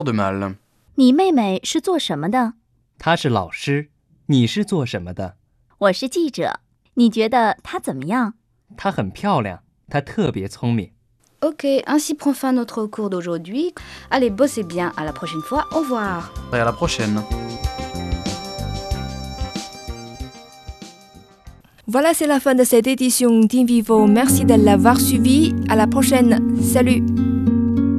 de mal. 你妹妹是做什么的？ 她是老师，你是做什么的？ 我是记者。你觉得她怎么样？ 她很漂亮，她特别聪明。 Ok, ainsi prend fin notre cours d'aujourd'hui. Allez, bossez bien, à la prochaine fois, au revoir. Et à la prochaine. Voilà, c'est la fin de cette édition d'Invivo. Merci de l'avoir suivi. À la prochaine. Salut!